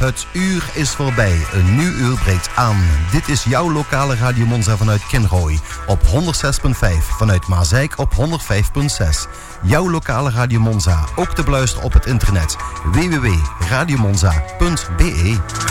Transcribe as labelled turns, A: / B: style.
A: Het uur is voorbij. Een nieuw uur breekt aan. Dit is jouw lokale Radio Monza vanuit Kinrooi. Op 106.5. Vanuit Maasijk op 105.6. Jouw lokale Radio Monza. Ook te beluisteren op het internet. www.radiomonza.be